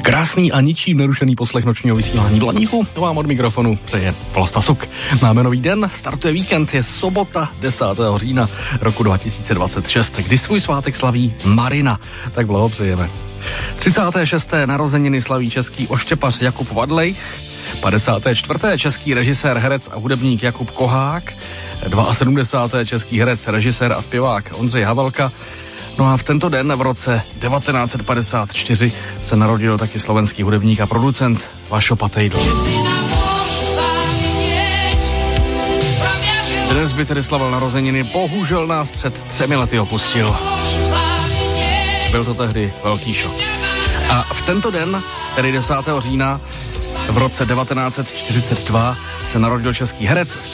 Krásný a ničím nerušený poslech nočního vysílání Blaníku. To vám od mikrofonu přeje Vlasta Suk. Máme nový den, startuje víkend, je sobota 10. října roku 2026, kdy svůj svátek slaví Marina. Tak blahopřejeme. 36. narozeniny slaví český oštěpař Jakub Vadlejch, 54. český režisér, herec a hudebník Jakub Kohák, 72. český herec, režisér a zpěvák Ondřej Havelka. No a v tento den v roce 1954 se narodil taky slovenský hudebník a producent Vašo Patejdl. Dnes by tedy slavil narozeniny, bohužel nás před 3 lety opustil. Byl to tehdy velký šok. A v tento den, tedy 10. října v roce 1942, se narodil český herec,